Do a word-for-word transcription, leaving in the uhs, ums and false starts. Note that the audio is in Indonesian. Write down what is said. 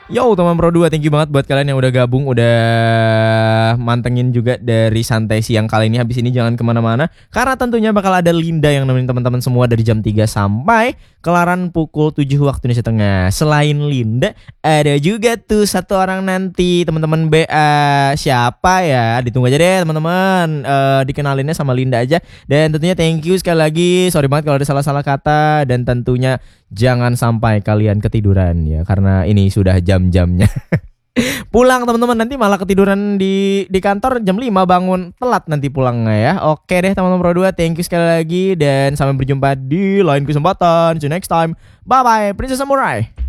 Yo teman Pro dua, thank you banget buat kalian yang udah gabung, udah mantengin juga dari santai siang kali ini. Habis ini jangan kemana-mana, karena tentunya bakal ada Linda yang nemenin teman-teman semua dari jam tiga sampai kelaran pukul tujuh waktu Indonesia Tengah. Selain Linda, ada juga tuh satu orang nanti teman-teman B A. Siapa ya? Ditunggu aja deh teman-teman, uh, dikenalinnya sama Linda aja. Dan tentunya thank you sekali lagi, sorry banget kalau ada salah-salah kata. Dan tentunya jangan sampai kalian ketiduran ya, karena ini sudah jam-jamnya pulang teman-teman. Nanti malah ketiduran di di kantor jam lima, bangun telat nanti pulangnya ya. Oke deh teman-teman Pro dua, thank you sekali lagi dan sampai berjumpa di lain kesempatan. See you next time. Bye bye Princess Samurai.